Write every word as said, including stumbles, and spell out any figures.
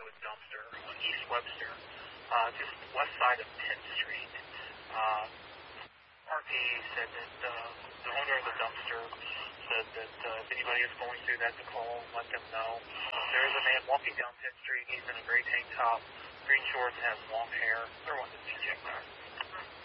to a dumpster on East Webster, uh, just west side of tenth Street. Uh, R P said that uh, the owner of the dumpster said that uh, if anybody is going through that to call, let them know. There is a man walking down tenth Street. He's in a gray tank top, green shorts, and has long hair. They're wanting to see check there.